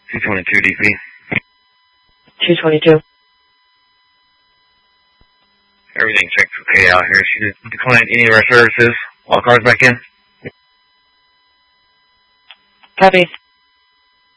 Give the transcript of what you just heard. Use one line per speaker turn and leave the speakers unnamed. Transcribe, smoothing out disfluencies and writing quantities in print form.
222 DP.
222.
Everything checks okay out here. She declined any of our services. All cars back in.
Copy.